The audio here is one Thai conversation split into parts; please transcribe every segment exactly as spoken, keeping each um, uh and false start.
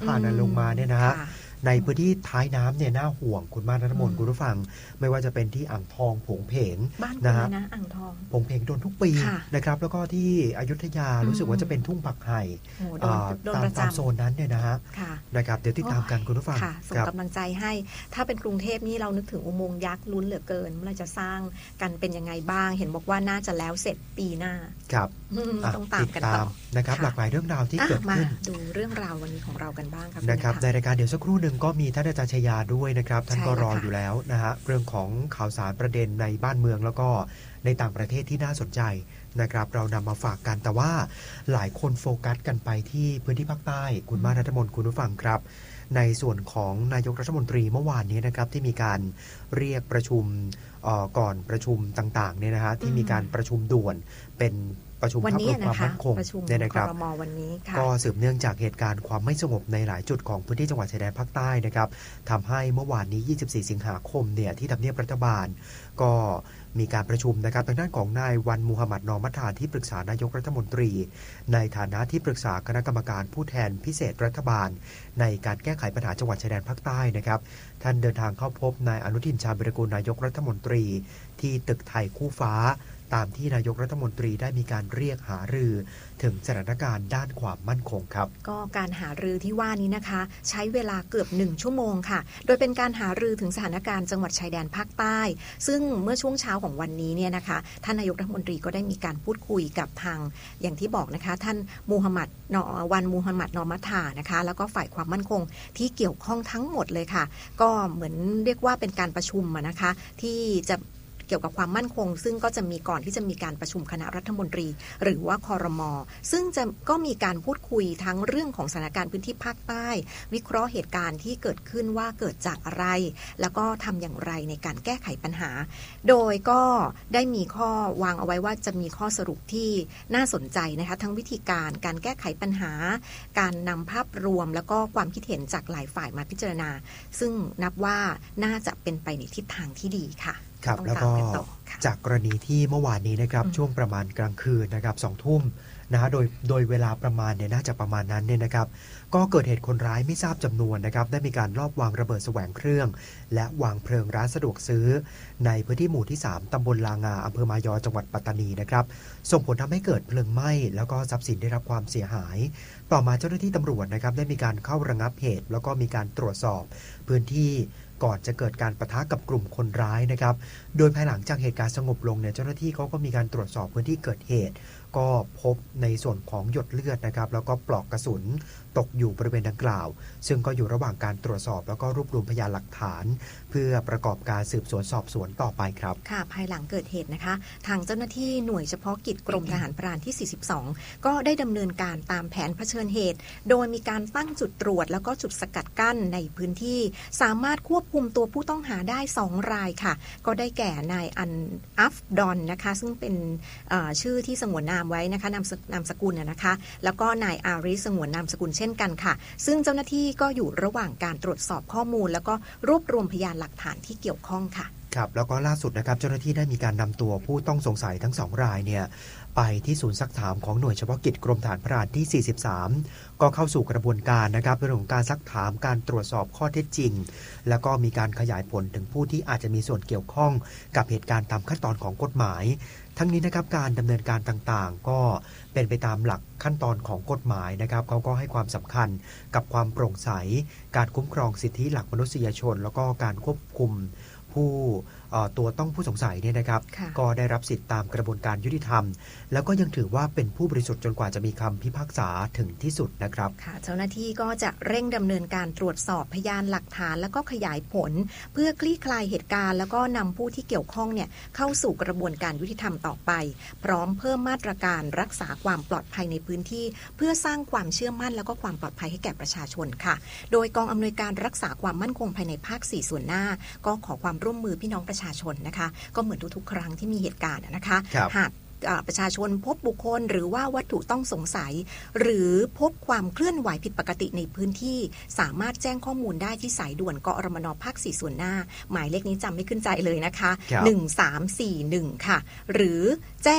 ผ่านลงมาเนี่ยนะฮะในพื้นที่ท้ายน้ำเนี่ยน่าห่วงคุณมาณัฐมนต์คุณผู้ฟังไม่ว่าจะเป็นที่อ่างทองผงเพงนะฮะอ่างทองผงเพงโดนทุกปีนะครับแล้วก็ที่อยุธยารู้สึกว่าจะเป็นทุ่งผักไห่ตามตามโซนนั้นเนี่ยนะฮะนะครับเดี๋ยวติดตามกันคุณผู้ฟังส่งกำลังใจให้ถ้าเป็นกรุงเทพนี่เรานึกถึงอุโมงค์ยักษ์ลุ้นเหลือเกินเมื่อไรจะสร้างกันเป็นยังไงบ้างเห็นบอกว่าน่าจะแล้วเสร็จปีหน้าครับต้องตามกันต่อนะครับหลากหลายเรื่องราวที่เกิดขึ้นดูเรื่องราววันนี้ของเรากันบ้างครับนะครับในรายการเดี๋ยวสักครู่หนึ่งก็มีท่านอาจารย์ชยาด้วยนะครับท่านก็รออยู่แล้วนะฮะเรื่องของข่าวสารประเด็นในบ้านเมืองแล้วก็ในต่างประเทศที่น่าสนใจนะครับเรานำมาฝากกันแต่ว่าหลายคนโฟกัสกันไปที่พื้นที่ภาคใต้คุณมาณัฐมนต์คุณผู้ฟังครับในส่วนของนายกรัฐมนตรีเมื่อวานนี้นะครับที่มีการเรียกประชุมก่อนประชุมต่างๆเนี่ยนะฮะที่มีการประชุมด่วนเป็นประชุมภาพรวมความมั่นคงเนี่ยนะครับก็สืบเนื่องจากเหตุการณ์ความไม่สงบในหลายจุดของพื้นที่จังหวัดชายแดนภาคใต้นะครับทำให้เมื่อวานนี้ยี่สิบสี่สิงหาคมเนี่ยที่ทำเนียบรัฐบาลก็มีการประชุมนะครับทางด้านของนายวันมูฮัมหมัดนอมัทธาที่ปรึกษานายกรัฐมนตรีในฐานะที่ปรึกษาคณะกรรมการผู้แทนพิเศษรัฐบาลในการแก้ไขปัญหาจังหวัดชายแดนภาคใต้นะครับท่านเดินทางเข้าพบนายอนุทินชาญวิรากูลนายกรัฐมนตรีที่ตึกไทยคู่ฟ้าตามที่นายกรัฐมนตรีได้มีการเรียกหารือถึงสถานการณ์ด้านความมั่นคงครับก็การหารือที่ว่านี้นะคะใช้เวลาเกือบหนึ่งชั่วโมงค่ะโดยเป็นการหารือถึงสถานการณ์จังหวัดชายแดนภาคใต้ซึ่งเมื่อช่วงเช้าของวันนี้เนี่ยนะคะท่านนายกรัฐมนตรีก็ได้มีการพูดคุยกับทางอย่างที่บอกนะคะท่านมูฮัมหมัดนอวันมูฮัมหมัดนอมัทธานะคะแล้วก็ฝ่ายความมั่นคงที่เกี่ยวข้องทั้งหมดเลยค่ะก็เหมือนเรียกว่าเป็นการประชุมนะคะที่จะเกี่ยวกับความมั่นคงซึ่งก็จะมีก่อนที่จะมีการประชุมคณะรัฐมนตรีหรือว่าครม.ซึ่งจะก็มีการพูดคุยทั้งเรื่องของสถานการณ์พื้นที่ภาคใต้วิเคราะห์เหตุการณ์ที่เกิดขึ้นว่าเกิดจากอะไรแล้วก็ทำอย่างไรในการแก้ไขปัญหาโดยก็ได้มีข้อวางเอาไว้ว่าจะมีข้อสรุปที่น่าสนใจนะคะทั้งวิธีการการแก้ไขปัญหาการนำภาพรวมแล้วก็ความคิดเห็นจากหลายฝ่ายมาพิจารณาซึ่งนับว่าน่าจะเป็นไปในทิศทางที่ดีค่ะครับแล้วก็จากกรณีที่เมื่อวานนี้นะครับช่วงประมาณกลางคืนนะครับสองทุ่มนะฮะโดยโดยเวลาประมาณเนี่ยน่าจะประมาณนั้นเนี่ยนะครับก็เกิดเหตุคนร้ายไม่ทราบจำนวนนะครับได้มีการลอบวางระเบิดแสวงเครื่องและวางเพลิงร้านสะดวกซื้อในพื้นที่หมู่ที่สามตำบลลางาอำเภอมายอจังหวัดปัตตานีนะครับส่งผลทำให้เกิดเพลิงไหม้แล้วก็ทรัพย์สินได้รับความเสียหายต่อมาเจ้าหน้าที่ตำรวจนะครับได้มีการเข้าระงับเหตุแล้วก็มีการตรวจสอบพื้นที่ก่อนจะเกิดการปะทะกับกลุ่มคนร้ายนะครับโดยภายหลังจากเหตุการณ์สงบลงเนี่ยเจ้าหน้าที่เขาก็มีการตรวจสอบพื้นที่เกิดเหตุก็พบในส่วนของหยดเลือดนะครับแล้วก็ปลอกกระสุนตกอยู่บริเวณดังกล่าวซึ่งก็อยู่ระหว่างการตรวจสอบแล้วก็รวบรวมพยานหลักฐานเพื่อประกอบการสืบสวนสอบสวนต่อไปครับค่ะภายหลังเกิดเหตุนะคะทางเจ้าหน้าที่หน่วยเฉพาะกิจกรมทหารพรานที่สี่สิบสองก็ได้ดำเนินการตามแผนเผชิญเหตุโดยมีการตั้งจุดตรวจแล้วก็จุดสกัดกั้นในพื้นที่สามารถควบคุมตัวผู้ต้องหาได้สองรายค่ะก็ได้แก่นายอันอัฟดอนนะคะซึ่งเป็นชื่อที่สงวนนามไว้นะคะนามนามสกุลนะคะแล้วก็นายอาริสงวนนามสกุลเช่นกันค่ะซึ่งเจ้าหน้าที่ก็อยู่ระหว่างการตรวจสอบข้อมูลแล้วก็รวบรวมพยานหลักฐานที่เกี่ยวข้องค่ะครับแล้วก็ล่าสุดนะครับเจ้าหน้าที่ได้มีการนำตัวผู้ต้องสงสัยทั้งสองรายเนี่ยไปที่ศูนย์ซักถามของหน่วยเฉพาะกิจกรมทหารพรานที่สี่สิบสามก็เข้าสู่กระบวนการนะครับเรื่องของการซักถามการตรวจสอบข้อเท็จจริงแล้วก็มีการขยายผลถึงผู้ที่อาจจะมีส่วนเกี่ยวข้องกับเหตุการณ์ตามขั้นตอนของกฎหมายทั้งนี้นะครับการดำเนินการต่างๆก็เป็นไปตามหลักขั้นตอนของกฎหมายนะครับเขาก็ให้ความสำคัญกับความโปร่งใสการคุ้มครองสิทธิหลักมนุษยชนแล้วก็การควบคุมผู้ตัวต้องผู้สงสัยเนี่ยนะครับก็ได้รับสิทธิตามกระบวนการยุติธรรมแล้วก็ยังถือว่าเป็นผู้บริสุทธิ์จนกว่าจะมีคำพิพากษาถึงที่สุดนะครับค่ะเจ้าหน้าที่ก็จะเร่งดำเนินการตรวจสอบพยานหลักฐานแล้วก็ขยายผลเพื่อคลี่คลายเหตุการณ์แล้วก็นำผู้ที่เกี่ยวข้องเนี่ยเข้าสู่กระบวนการยุติธรรมต่อไปพร้อมเพิ่มมาตรการรักษาความปลอดภัยในพื้นที่เพื่อสร้างความเชื่อมั่นแล้วก็ความปลอดภัยให้แก่ประชาชนค่ะโดยกองอำนวยการรักษาความมั่นคงภายในภาคสี่ส่วนหน้าก็ขอความร่วมมือพี่น้องประชาชนนะคะก็เหมือนทุกๆครั้งที่มีเหตุการณ์นะคะหากประชาชนพบบุคคลหรือว่าวัตถุต้องสงสัยหรือพบความเคลื่อนไหวผิดปกติในพื้นที่สามารถแจ้งข้อมูลได้ที่สายด่วนกอรมนภาคสี่ส่วนหน้าหมายเลขนี้จำไม่ขึ้นใจเลยนะคะหนึ่งสามสี่หนึ่งค่ะหรือแจ้ง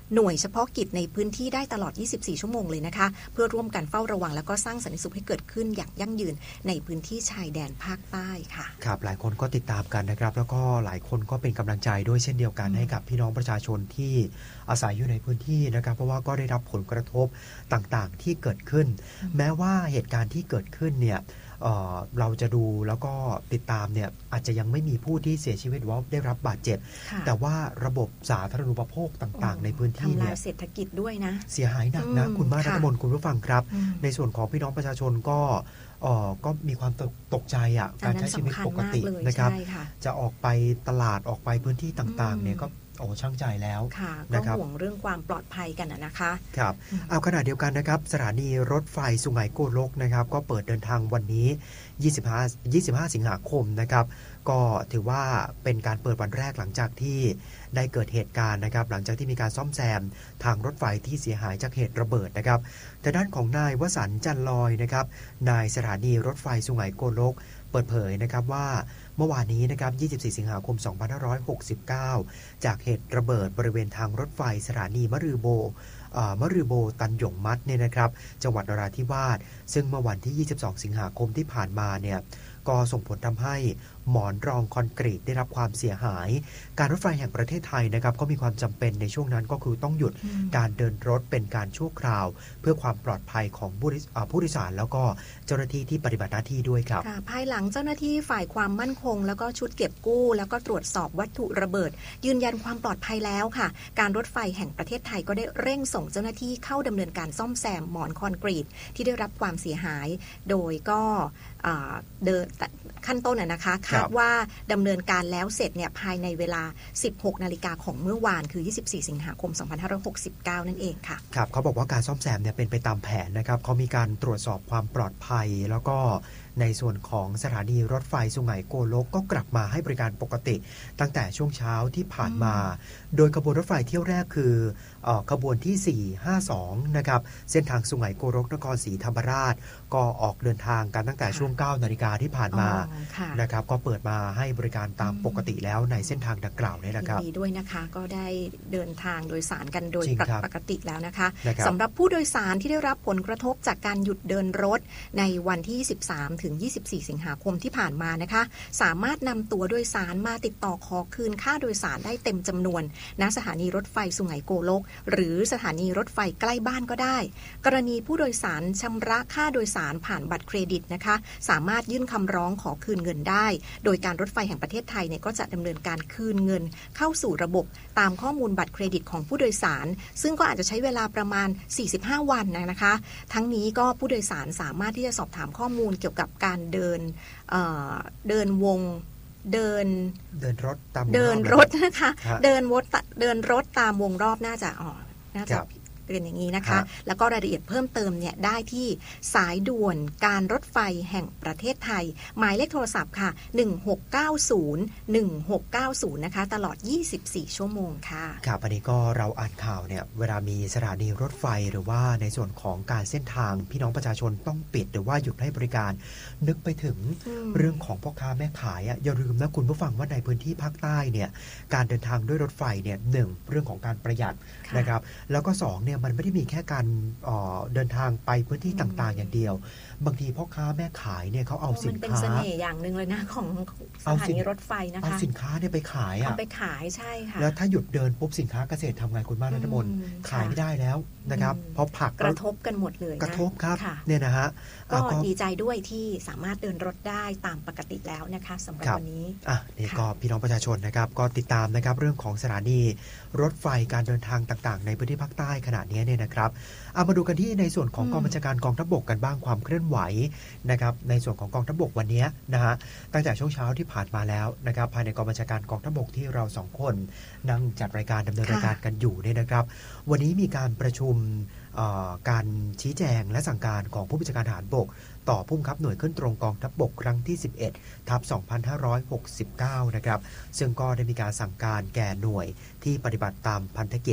หน่วยเฉพาะกิจในพื้นที่ได้ตลอดยี่สิบสี่ชั่วโมงเลยนะคะเพื่อร่วมกันเฝ้าระวังแล้วก็สร้างสันติสุขให้เกิดขึ้นอย่างยั่งยืนในพื้นที่ชายแดนภาคใต้ค่ะครับหลายคนก็ติดตามกันนะครับแล้วก็หลายคนก็เป็นกำลังใจด้วยเช่นเดียวกันให้กับพี่น้องประชาชนที่อาศัยอยู่ในพื้นที่นะครับเพราะว่าก็ได้รับผลกระทบต่างๆที่เกิดขึ้นแม้ว่าเหตุการณ์ที่เกิดขึ้นเนี่ยเอ่อเราจะดูแล้วก็ติดตามเนี่ยอาจจะยังไม่มีผู้ที่เสียชีวิตว่าได้รับบาดเจ็บแต่ว่าระบบสาธารณูปโภคต่างๆในพื้นที่เนี่ยทำลายเศรษฐกิจด้วยนะเสียหายหนักนะคุณมารัตมนคุณผู้ฟังครับในส่วนของพี่น้องประชาชนก็อ๋อก็มีความตกใจอ่ะการใช้ชีวิตปกตินะครับจะออกไปตลาดออกไปพื้นที่ต่างๆเนี่ยก็โอ้ช่างใจแล้วนะครับก็ห่วงเรื่องความปลอดภัยกันนะคะครับเอาขณะเดียวกันนะครับสถานีรถไฟสุไหงโกลกนะครับก็เปิดเดินทางวันนี้ยี่สิบห้า ยี่สิบห้าสิงหาคมนะครับก็ถือว่าเป็นการเปิดวันแรกหลังจากที่ได้เกิดเหตุการณ์นะครับหลังจากที่มีการซ่อมแซมทางรถไฟที่เสียหายจากเหตุระเบิดนะครับแต่ด้านของนายวสันต์จันลอยนะครับนายสถานีรถไฟสุไหงโกลกเปิดเผยนะครับว่าเมื่อวานนี้นะครับยี่สิบสี่สิงหาคมสองพันห้าร้อยหกสิบเก้าจากเหตุระเบิดบริเวณทางรถไฟสถานีมะรือโบมะรือโบตันหยงมัดเนี่ยนะครับจังหวัดนราธิวาสซึ่งเมื่อวันที่ยี่สิบสองสิงหาคมที่ผ่านมาเนี่ยก็ส่งผลทำให้หมอนรองคอนกรีตได้รับความเสียหายการรถไฟแห่งประเทศไทยนะครับก็มีความจำเป็นในช่วงนั้นก็คือต้องหยุดการเดินรถเป็นการชั่วคราวเพื่อความปลอดภัยของผู้โดยสารแล้วก็เจ้าหน้าที่ที่ปฏิบัติหน้าที่ด้วยครับภายหลังเจ้าหน้าที่ฝ่ายความมั่นคงแล้วก็ชุดเก็บกู้แล้วก็ตรวจสอบวัตถุระเบิดยืนยันความปลอดภัยแล้วค่ะการรถไฟแห่งประเทศไทยก็ได้เร่งส่งเจ้าหน้าที่เข้าดำเนินการซ่อมแซมหมอนคอนกรีตที่ได้รับความเสียหายโดยก็เดินขั้นต้นนะคะคาดว่าดำเนินการแล้วเสร็จเนี่ยภายในเวลา สิบหกนาฬิกาของเมื่อวานคือยี่สิบสี่สิงหาคมสองพันห้าร้อยหกสิบเก้านั่นเองค่ะครับเขาบอกว่าการซ่อมแซมเนี่ยเป็นไปตามแผนนะครับเขามีการตรวจสอบความปลอดภัยแล้วก็ในส่วนของสถานีรถไฟสุไหงโกลกก็กลับมาให้บริการปกติตั้งแต่ช่วงเช้าที่ผ่านมาโดยขบวนรถไฟเที่ยวแรกคือขบวนที่สี่ห้าสองนะครับเส้นทางสุไหงโกลกนครศรีธรรมราชก็ออกเดินทางกันตั้งแต่ช่วงเก้านาฬิกาที่ผ่านมานะครับก็เปิดมาให้บริการตามปกติแล้วในเส้นทางดังกล่าวนี้นะครับดีด้วยนะคะก็ได้เดินทางโดยสารกันโดยปกติแล้วนะคะสำหรับผู้โดยสารที่ได้รับผลกระทบจากการหยุดเดินรถในวันที่สิบสามถึงยี่สิบสี่สิงหาคมที่ผ่านมานะคะสามารถนำตั๋วโดยสารมาติดต่อขอคืนค่าโดยสารได้เต็มจำนวนณสถานีรถไฟสุไหงโกลกหรือสถานีรถไฟใกล้บ้านก็ได้กรณีผู้โดยสารชำระค่าโดยสารผ่านบัตรเครดิตนะคะสามารถยื่นคำร้องขอคืนเงินได้โดยการรถไฟแห่งประเทศไทยเนี่ยก็จะดำเนินการคืนเงินเข้าสู่ระบบตามข้อมูลบัตรเครดิตของผู้โดยสารซึ่งก็อาจจะใช้เวลาประมาณสี่สิบห้าวันนะคะทั้งนี้ก็ผู้โดยสารสามารถที่จะสอบถามข้อมูลเกี่ยวกับการเดินเอ่อเดินวงเดินเดินรถตามเดินรถนะคะเดินวดเดินรถตามวงรอบน่าจะอ๋อน่าจะเป็นอย่างนี้นะคะแล้วก็รายละเอียดเพิ่มเติมเนี่ยได้ที่สายด่วนการรถไฟแห่งประเทศไทยหมายเลขโทรศัพท์ค่ะหนึ่งหกเก้าศูนย์ หนึ่งหกเก้าศูนย์นะคะตลอดยี่สิบสี่ชั่วโมงค่ะครับอันนี้ก็เราอ่านข่าวเนี่ยเวลามีสถานีรถไฟหรือว่าในส่วนของการเส้นทางพี่น้องประชาชนต้องปิดหรือว่าหยุดให้บริการนึกไปถึงเรื่องของพ่อค้าแม่ขายอ่ะอย่าลืมนะคุณผู้ฟังว่าในพื้นที่ภาคใต้เนี่ยการเดินทางด้วยรถไฟเนี่ยหนึ่งเรื่องของการประหยัดนะครับแล้วก็สองเนี่ยมันไม่ได้มีแค่การเดินทางไปพื้นที่ต่างๆอย่างเดียวบางทีพ่อค้าแม่ขายเนี่ยเขาเอาสินค้าเป็นเสน่ห์อย่างหนึ่งเลยนะของสถานีรถไฟนะคะเอาสินค้าเนี่ยไปขายอ่ะเอาไปขายใช่ค่ะแล้วถ้าหยุดเดินปุ๊บสินค้าเกษตรทำไงคุณมานันทมนขายไม่ได้แล้วนะครับเพราะผักกระทบกันหมดเลยกระทบครับเนี่ยนะฮะก็ดีใจด้วยที่สามารถเดินรถได้ตามปกติแล้วนะคะสำหรับวันนี้อ่ะนี่ก็พี่น้องประชาชนนะครับก็ติดตามนะครับเรื่องของสถานีรถไฟการเดินทางต่างๆในพื้นที่ภาคใต้ขณะนี้เนี่ยนะครับเอามาดูกันที่ในส่วนของกองบัญชาการกองทัพบกกันบ้างความเคลื่อนไหวนะครับในส่วนของกองทัพบกวันนี้นะฮะตั้งแต่ช่วงเช้าที่ผ่านมาแล้วนะครับภายในกองบัญชาการกองทัพบกที่เราสองคนนั่งจัดรายการดำเนินรายการกันอยู่เนี่ยนะครับวันนี้มีการประชุมการชี้แจงและสั่งการของผู้บัญชาการทหารบกต่อผู้บังคับหน่วยขึ้นตรงกองทัพบกครั้งที่สิบเอ็ดทับสองพันห้าร้อยหกสิบเก้านะครับซึ่งก็ได้มีการสั่งการแก่หน่วยที่ปฏิบัติตามพันธกิจ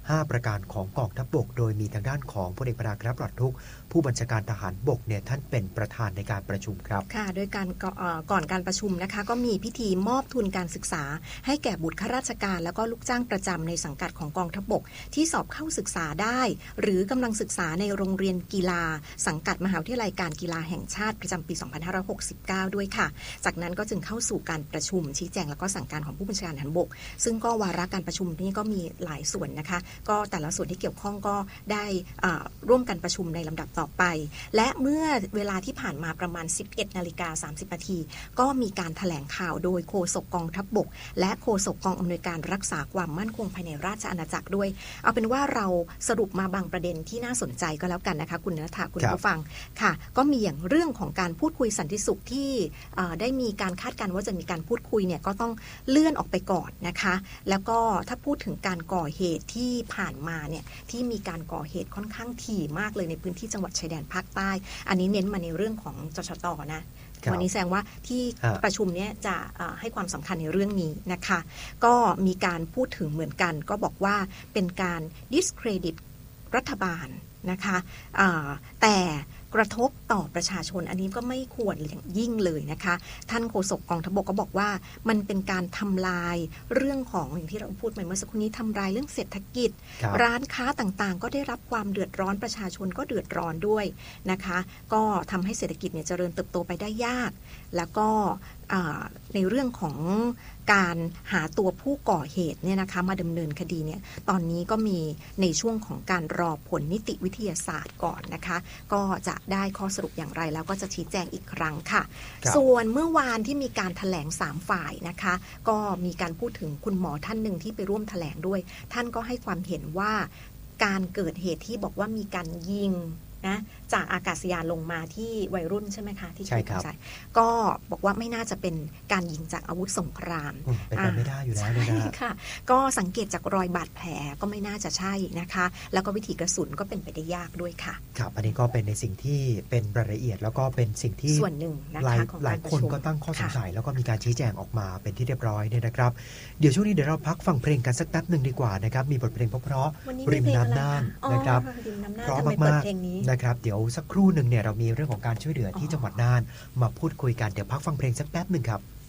ห้าประการของกองทัพบกโดยมีทางด้านของพลเอกปราครับปลอดทุกข์ผู้บัญชาการทหารบกเนี่ยท่านเป็นประธานในการประชุมครับค่ะโดยการก่อนการประชุมนะคะก็มีพิธีมอบทุนการศึกษาให้แก่บุตรข้าราชการแล้วก็ลูกจ้างประจำในสังกัดของกองทัพบกที่สอบเข้าศึกษาได้หรือกำลังศึกษาในโรงเรียนกีฬาสังกัดมหาวิทยาลัยการกีฬาแห่งชาติประจำปีสองพันห้าร้อยหกสิบเก้าด้วยค่ะจากนั้นก็จึงเข้าสู่การประชุมชี้แจงแล้วก็สั่งการของผู้บัญชาการทหารบกซึ่งก็วาระการประชุมนี้ก็มีหลายส่วนนะคะก็แต่ละส่วนที่เกี่ยวข้องก็ได้ร่วมกันประชุมในลำดับต่อไปและเมื่อเวลาที่ผ่านมาประมาณ สิบเอ็ดนาฬิกาสามสิบนาทีก็มีการแถลงข่าวโดยโฆษกกองทัพบกและโฆษกกองอำนวยการรักษาความมั่นคงภายในราชอาณาจักรด้วยเอาเป็นว่าเราสรุปมาบางประเด็นที่น่าสนใจก็แล้วกันนะคะคุณณัฐาคุณผู้ฟังค่ะก็มีอย่างเรื่องของการพูดคุยสันติสุขที่ได้มีการคาดการณ์ว่าจะมีการพูดคุยเนี่ยก็ต้องเลื่อนออกไปก่อนนะคะแล้วก็ถ้าพูดถึงการก่อเหตุที่ผ่านมาเนี่ยที่มีการก่อเหตุค่อนข้างถี่มากเลยในพื้นที่จังหวัดชายแดนภาคใต้อันนี้เน้นมาในเรื่องของจชต.นะวันนี้แสดงว่าที่ประชุมนี้จะให้ความสำคัญในเรื่องนี้นะคะก็มีการพูดถึงเหมือนกันก็บอกว่าเป็นการ discredit รัฐบาลนะคะแต่กระทบต่อประชาชนอันนี้ก็ไม่ควรอย่างยิ่งเลยนะคะท่านโฆษกกองทัพบกก็บอกว่ามันเป็นการทำลายเรื่องของอย่างที่เราพูดไปเมื่อสักครู่นี้ทำลายเรื่องเศรษฐกิจ ร, ร้านค้าต่างๆก็ได้รับความเดือดร้อนประชาชนก็เดือดร้อนด้วยนะคะก็ทำให้เศรษฐกิจเนี่ยเจริญเติบโตไปได้ยากแล้วก็ในเรื่องของการหาตัวผู้ก่อเหตุเนี่ยนะคะมาดำเนินคดีเนี่ยตอนนี้ก็มีในช่วงของการรอผลนิติวิทยาศาสตร์ก่อนนะคะก็จะได้ข้อสรุปอย่างไรแล้วก็จะชี้แจงอีกครั้งค่ะส่วนเมื่อวานที่มีการแถลงสามฝ่ายนะคะก็มีการพูดถึงคุณหมอท่านหนึ่งที่ไปร่วมแถลงด้วยท่านก็ให้ความเห็นว่าการเกิดเหตุที่บอกว่ามีการยิงนะจากอากาศยานลงมาที่วัยรุ่นใช่ไหมคะที่ใช่ครับก็บอกว่าไม่น่าจะเป็นการยิงจากอาวุธสงครามเป็นไปไม่ได้อยู่แล้วนะค่ะก็สังเกตจากรอยบาดแผลก็ไม่น่าจะใช่นะคะแล้วก็วิถีกระสุนก็เป็นไปได้ยากด้วยค่ะครับอันนี้ก็เป็นในสิ่งที่เป็นรายละเอียดแล้วก็เป็นสิ่งที่ส่วนหนึ่งนะคะของหลายคนก็ตั้งข้อสงสัยแล้วก็มีการชี้แจงออกมาเป็นที่เรียบร้อยเนี่ยนะครับเดี๋ยวช่วงนี้เดี๋ยวเราพักฟังเพลงกันสักแป๊บนึงดีกว่านะครับมีบทเพลงเพราะๆริมน้ำน่านนะครับเพราะมากๆนะครับเดี๋ยวสักครู่หนึ่งเนี่ยเรามีเรื่องของการช่วยเหลือที่จังหวัดน่านมาพูดคุยกันเดี๋ยวพักฟังเพลงสักแป๊บหนึ่งครับ